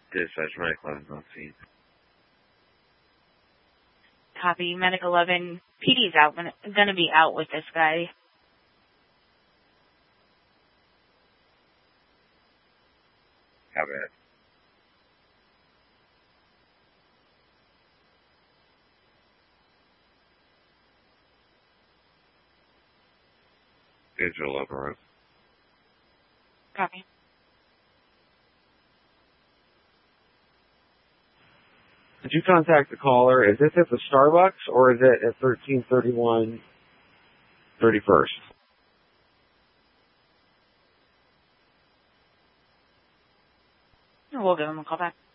Dispatch Medic 11 on scene. Copy. Medic 11. PD's going to be out with this guy. Copy that. Digital over. Copy. Did you contact the caller? Is this at the Starbucks or is it at 1331 31st? We'll give him a call back.